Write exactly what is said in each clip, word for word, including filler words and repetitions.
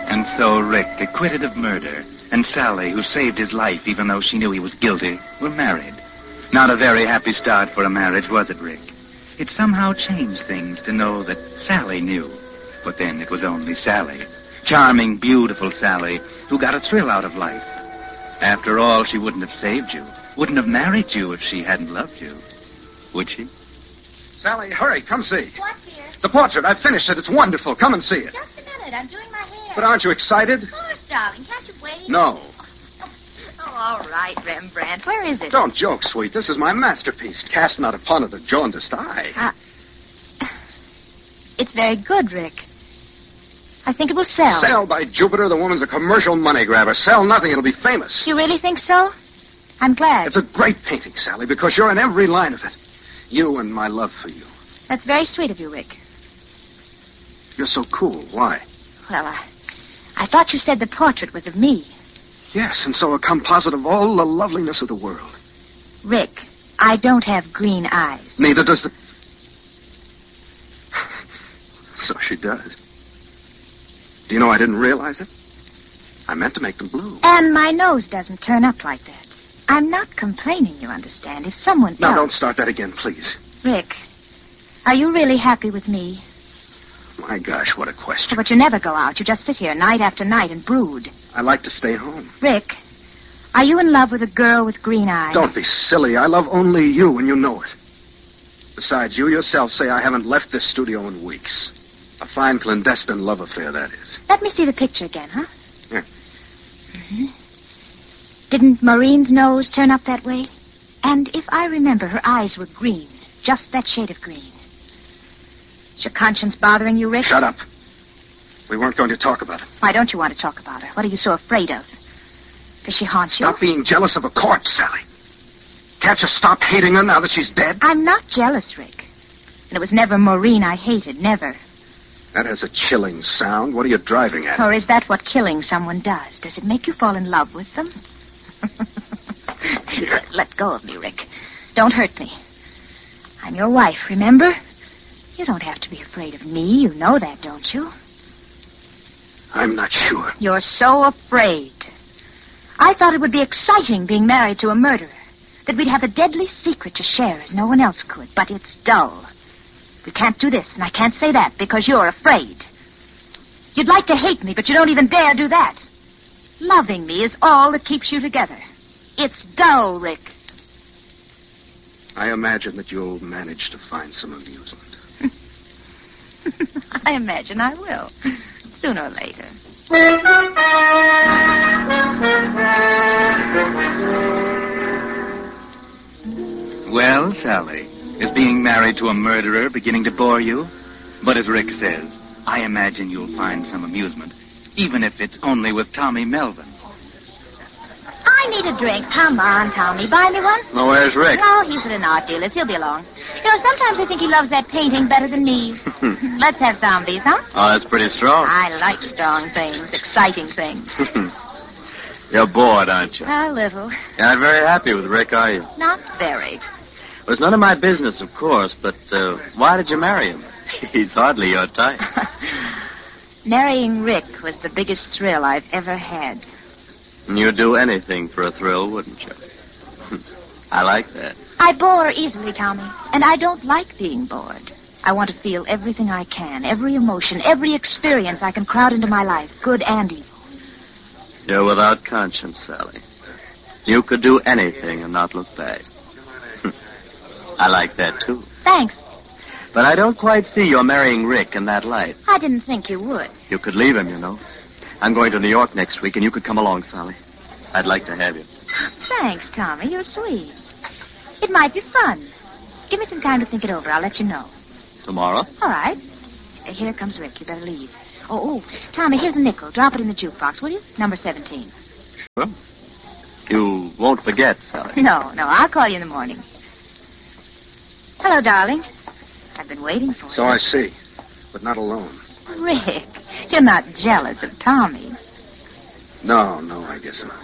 And so Rick, acquitted of murder, and Sally, who saved his life even though she knew he was guilty, were married. Not a very happy start for a marriage, was it, Rick? It somehow changed things to know that Sally knew. But then it was only Sally. Charming, beautiful Sally, who got a thrill out of life. After all, she wouldn't have saved you, wouldn't have married you if she hadn't loved you. Would she? Sally, hurry, come see. What, dear? The portrait, I've finished it. It's wonderful. Come and see it. Just a minute. I'm doing my hair. But aren't you excited? Of course, darling. Can't you wait? No. Oh, all right, Rembrandt. Where is it? Don't joke, sweet. This is my masterpiece, cast not upon it a jaundiced eye. Uh, it's very good, Rick. I think it will sell. Sell, by Jupiter. The woman's a commercial money grabber. Sell nothing. It'll be famous. You really think so? I'm glad. It's a great painting, Sally, because you're in every line of it. You and my love for you. That's very sweet of you, Rick. You're so cool. Why? Well, I, I thought you said the portrait was of me. Yes, and so a composite of all the loveliness of the world. Rick, I don't have green eyes. Neither does the... So she does. Do you know I didn't realize it? I meant to make them blue. And my nose doesn't turn up like that. I'm not complaining, you understand. If someone Now, else... don't start that again, please. Rick, are you really happy with me? My gosh, what a question. But you never go out. You just sit here night after night and brood. I like to stay home. Rick, are you in love with a girl with green eyes? Don't be silly. I love only you, and you know it. Besides, you yourself say I haven't left this studio in weeks. A fine clandestine love affair, that is. Let me see the picture again, huh? Yeah. Mm-hmm. Didn't Maureen's nose turn up that way? And if I remember, her eyes were green. Just that shade of green. Is your conscience bothering you, Rick? Shut up. We weren't going to talk about it. Why don't you want to talk about her? What are you so afraid of? Does she haunt you? Stop being jealous of a corpse, Sally. Can't you stop hating her now that she's dead? I'm not jealous, Rick. And it was never Maureen I hated, never. That has a chilling sound. What are you driving at? Or is that what killing someone does? Does it make you fall in love with them? Let go of me, Rick. Don't hurt me. I'm your wife, remember? You don't have to be afraid of me. You know that, don't you? I'm not sure. You're so afraid. I thought it would be exciting being married to a murderer. That we'd have a deadly secret to share as no one else could. But it's dull. We can't do this, and I can't say that because you're afraid. You'd like to hate me, but you don't even dare do that. Loving me is all that keeps you together. It's dull, Rick. I imagine that you'll manage to find some amusement. I imagine I will. Sooner or later. Well, Sally, is being married to a murderer beginning to bore you? But as Rick says, I imagine you'll find some amusement, even if it's only with Tommy Melvin. I need a drink. Come on, Tommy. Buy me one. Well, where's Rick? No, he's at an art dealer's. He'll be along. You know, sometimes I think he loves that painting better than me. Let's have some of these, huh? Oh, that's pretty strong. I like strong things, exciting things. You're bored, aren't you? A little. You're not very happy with Rick, are you? Not very. Well, it's none of my business, of course, but uh, why did you marry him? He's hardly your type. Marrying Rick was the biggest thrill I've ever had. You'd do anything for a thrill, wouldn't you? I like that. I bore easily, Tommy, and I don't like being bored. I want to feel everything I can, every emotion, every experience I can crowd into my life, good and evil. You're without conscience, Sally. You could do anything and not look back. I like that, too. Thanks. But I don't quite see your marrying Rick in that light. I didn't think you would. You could leave him, you know. I'm going to New York next week, and you could come along, Sally. I'd like to have you. Thanks, Tommy. You're sweet. It might be fun. Give me some time to think it over. I'll let you know. Tomorrow? All right. Uh, here comes Rick. You better leave. Oh, oh, Tommy, here's a nickel. Drop it in the jukebox, will you? Number seventeen. Sure. You won't forget, Sally. No, no. I'll call you in the morning. Hello, darling. I've been waiting for you. So I see, but not alone. Rick, you're not jealous of Tommy. No, no, I guess not.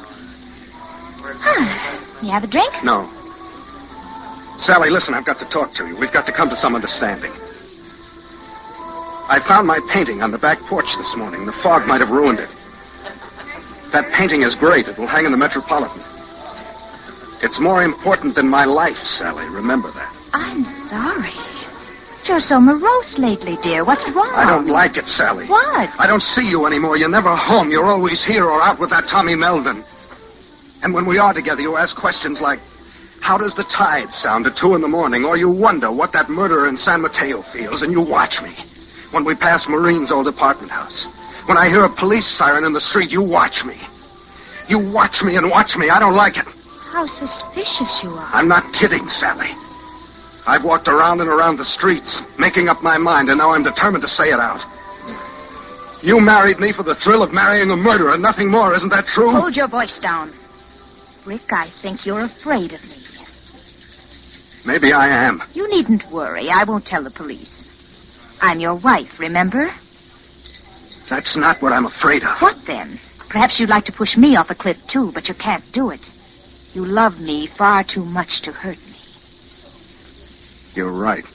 You have a drink? No. Sally, listen, I've got to talk to you. We've got to come to some understanding. I found my painting on the back porch this morning. The fog might have ruined it. That painting is great. It will hang in the Metropolitan. It's more important than my life, Sally. Remember that. I'm sorry. You're so morose lately, dear. What's wrong? I don't like it, Sally. What? I don't see you anymore. You're never home. You're always here or out with that Tommy Melvin. And when we are together, you ask questions like, how does the tide sound at two in the morning? Or you wonder what that murderer in San Mateo feels, and you watch me. When we pass Marine's old apartment house. When I hear a police siren in the street, you watch me. You watch me and watch me. I don't like it. How suspicious you are. I'm not kidding, Sally. I've walked around and around the streets, making up my mind, and now I'm determined to say it out. You married me for the thrill of marrying a murderer, nothing more. Isn't that true? Hold your voice down. Rick, I think you're afraid of me. Maybe I am. You needn't worry. I won't tell the police. I'm your wife, remember? That's not what I'm afraid of. What then? Perhaps you'd like to push me off a cliff, too, but you can't do it. You love me far too much to hurt me. You're right.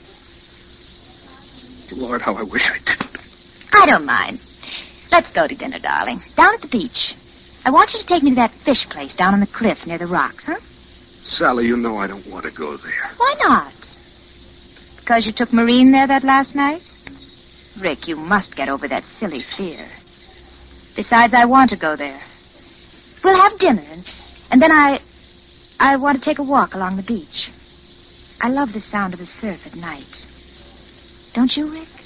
Lord, how I wish I didn't. I don't mind. Let's go to dinner, darling. Down at the beach. I want you to take me to that fish place down on the cliff near the rocks, huh? Sally, you know I don't want to go there. Why not? Because you took Marine there that last night? Rick, you must get over that silly fear. Besides, I want to go there. We'll have dinner, and, and then I... I want to take a walk along the beach. I love the sound of the surf at night. Don't you, Rick?